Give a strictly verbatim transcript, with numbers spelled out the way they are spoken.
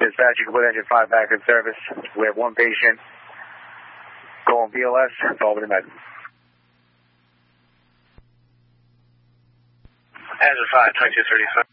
Dispatch, you can put engine five back in service. We have one patient going B L S, Albany Med. Engine five, twenty-two thirty-five.